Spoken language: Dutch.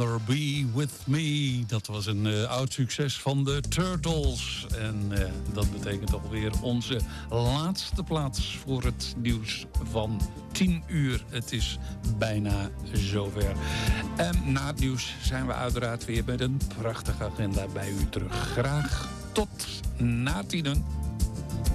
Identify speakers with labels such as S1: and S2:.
S1: Be With Me. Dat was een oud succes van de Turtles. En dat betekent alweer onze laatste plaats voor het nieuws van 10 uur. Het is bijna zover. En na het nieuws zijn we uiteraard weer met een prachtige agenda bij u terug. Graag tot na 10.